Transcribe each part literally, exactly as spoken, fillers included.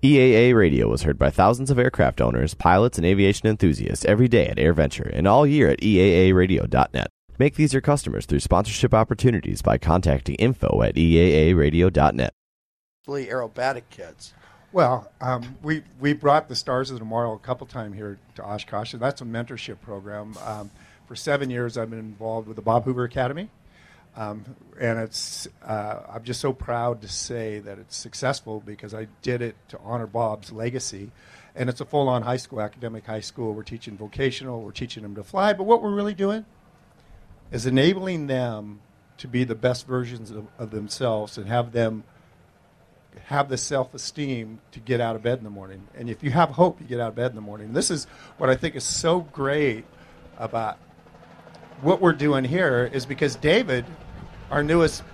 E A A Radio is heard by thousands of aircraft owners, pilots, and aviation enthusiasts every day at AirVenture and all year at E A A radio dot net. Make these your customers through sponsorship opportunities by contacting info at E A A radio dot net. Aerobatic kids. Well, um, we we brought the Stars of Tomorrow a couple times here to Oshkosh, and that's a mentorship program. Um, for seven years, I've been involved with the Bob Hoover Academy, um, and it's uh, I'm just so proud to say that it's successful because I did it to honor Bob's legacy, and it's a full-on high school, academic high school. We're teaching vocational, we're teaching them to fly, but what we're really doing is enabling them to be the best versions of, of themselves and have them have the self-esteem to get out of bed in the morning. And if you have hope, you get out of bed in the morning. And this is what I think is so great about what we're doing here is because David, our newest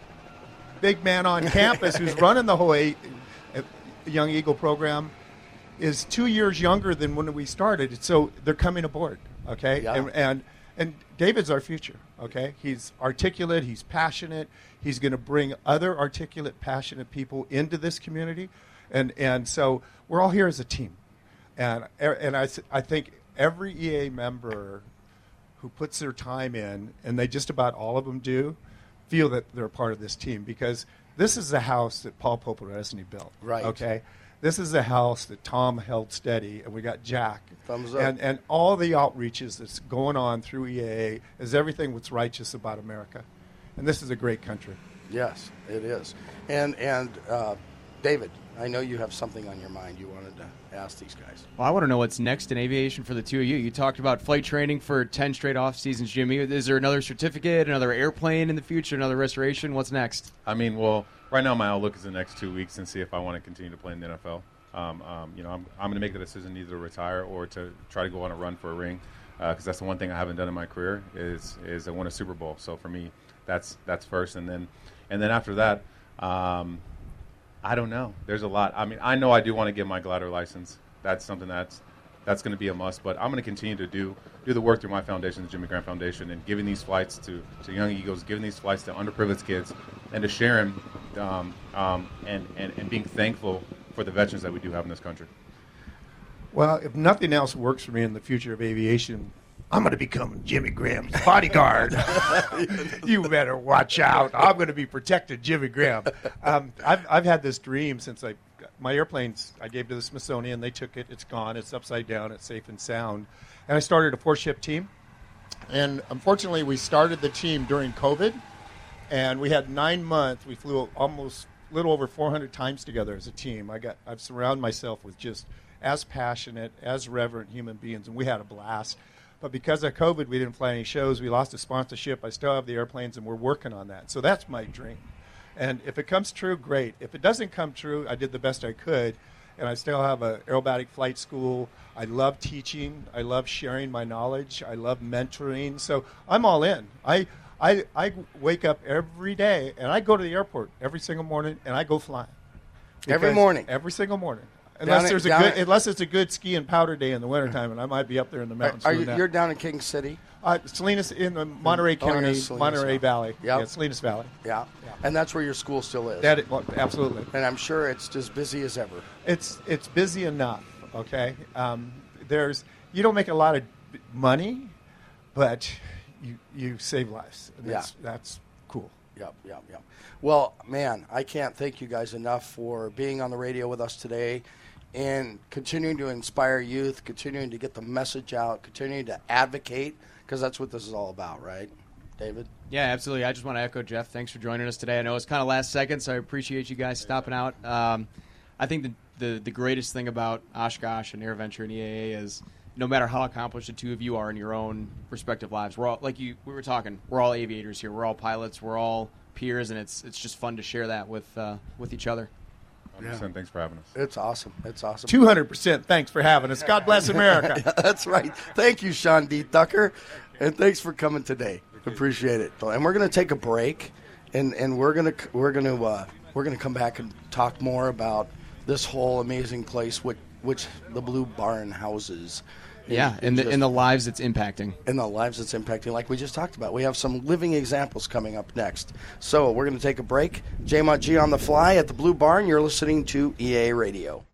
big man on campus who's running the whole a, a Young Eagle program, is two years younger than when we started. So they're coming aboard, okay? Yeah. And, and and David's our future, okay? He's articulate, he's passionate, he's going to bring other articulate, passionate people into this community. And and so we're all here as a team. And and I, I think every E A member who puts their time in, and they just about all of them do, feel that they're a part of this team because this is the house that Paul Poporesny built, Right. okay? This is the house that Tom held steady, and we got Jack. Thumbs up. And, and all the outreaches that's going on through E A A is everything that's righteous about America. And this is a great country. Yes, it is. And, and uh, David, I know you have something on your mind you wanted to ask these guys. Well, I want to know what's next in aviation for the two of you. You talked about flight training for ten straight off seasons, Jimmy. Is there another certificate, another airplane in the future, another restoration? What's next? I mean, well, right now my outlook is the next two weeks and see if I want to continue to play in the N F L. Um, um, you know, I'm, I'm going to make the decision either to retire or to try to go on a run for a ring because uh, that's the one thing I haven't done in my career is is I won a Super Bowl. So for me, that's that's first, and then and then after that, um, I don't know. There's a lot. I mean, I know I do want to get my glider license. That's something that's that's going to be a must. But I'm going to continue to do do the work through my foundation, the Jimmy Graham Foundation, and giving these flights to, to young Eagles, giving these flights to underprivileged kids, and to share them, um, um, and, and, and being thankful for the veterans that we do have in this country. Well, if nothing else works for me in the future of aviation, I'm going to become Jimmy Graham's bodyguard. You better watch out. I'm going to be protecting Jimmy Graham. Um, I've, I've had this dream since I my airplanes I gave to the Smithsonian. They took it. It's gone. It's upside down. It's safe and sound. And I started a four-ship team. And unfortunately, we started the team during COVID. And we had nine months. We flew almost a little over four hundred times together as a team. I got, I've surrounded myself with just as passionate, as reverent human beings. And we had a blast. But because of COVID, we didn't fly any shows. We lost a sponsorship. I still have the airplanes, and we're working on that. So that's my dream. And if it comes true, great. If it doesn't come true, I did the best I could. And I still have an aerobatic flight school. I love teaching. I love sharing my knowledge. I love mentoring. So I'm all in. I, I, I wake up every day, and I go to the airport every single morning, and I go flying. Every morning? Every single morning. Unless Down there's at- a down good, at- unless it's a good ski and powder day in the wintertime, and I might be up there in the Are, mountains. are doing you, that. you're down in King City? Uh, Salinas in the Monterey Oh, you're County, Salinas Monterey Valley. Valley. Yep. Yeah, Salinas Valley. Yeah. And that's where your school still is. That well, absolutely. and I'm sure it's as busy as ever. It's it's busy enough. Okay. Um, there's you don't make a lot of b- money, but you you save lives. And that's, Yeah. That's cool. Yep, yep, yep. Well, man, I can't thank you guys enough for being on the radio with us today and continuing to inspire youth, continuing to get the message out, continuing to advocate, because that's what this is all about, right, David? Yeah, absolutely. I just want to echo Jeff. Thanks for joining us today. I know it's kind of last second, so I appreciate you guys stopping out. Um, I think the, the the greatest thing about Oshkosh and AirVenture and E A A is no matter how accomplished the two of you are in your own respective lives, we're all like you. We were talking. We're all aviators here. We're all pilots. We're all peers, and it's it's just fun to share that with uh, with each other. one hundred percent. Thanks for having us. It's awesome. It's awesome. Two hundred percent. Thanks for having us. God bless America. That's right. Thank you, Sean D. Tucker, and thanks for coming today. Appreciate it. And we're going to take a break, and, and we're going to we're going to uh, we're going to come back and talk more about this whole amazing place, which which the Blue Barn houses. Yeah, And- and and the, just- and the lives it's impacting. and the lives it's impacting, like we just talked about. We have some living examples coming up next. So we're going to take a break. J-Mont G on the fly at the Blue Barn. You're listening to E A Radio.